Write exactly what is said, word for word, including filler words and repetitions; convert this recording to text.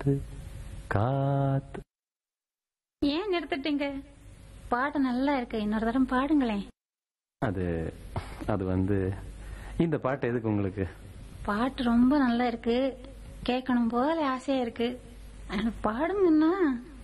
காத்து காத்து. ஏன் நிறுத்திட்டீங்க? பாட்டு நல்லா இருக்கு, இன்னொரு தரம் பாடுங்களேன். அது அது வந்து இந்த பாட்டு எதுக்கு உங்களுக்கு? பாட்டு ரொம்ப நல்லா இருக்கு, கேட்கணும் போல ஆசையா இருக்கு. பாடுங்கன்னா